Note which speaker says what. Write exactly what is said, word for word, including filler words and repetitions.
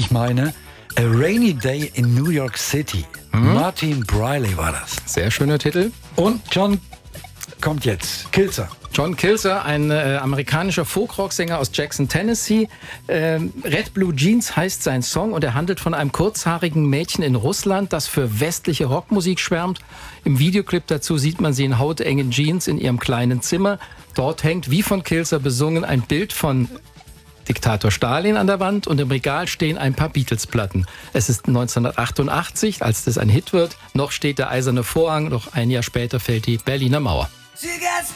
Speaker 1: ich meine A Rainy Day in New York City. Mhm. Martin Briley war das.
Speaker 2: Sehr schöner Titel.
Speaker 1: Und John kommt jetzt. Kilzer.
Speaker 2: John Kilzer, ein äh, amerikanischer Folk-Rock-Sänger aus Jackson, Tennessee. Ähm, Red Blue Jeans heißt sein Song und er handelt von einem kurzhaarigen Mädchen in Russland, das für westliche Rockmusik schwärmt. Im Videoclip dazu sieht man sie in hautengen Jeans in ihrem kleinen Zimmer. Dort hängt, wie von Kilzer besungen, ein Bild von Diktator Stalin an der Wand und im Regal stehen ein paar Beatles-Platten. Es ist neunzehnhundertachtundachtzig, als das ein Hit wird. Noch steht der Eiserne Vorhang, noch ein Jahr später fällt die Berliner Mauer.